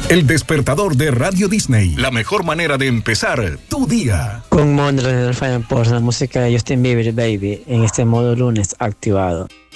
El despertador de Radio Disney. La mejor manera de empezar tu día. Con Monreal Final por la música de Justin Bieber, Baby, en este modo lunes activado.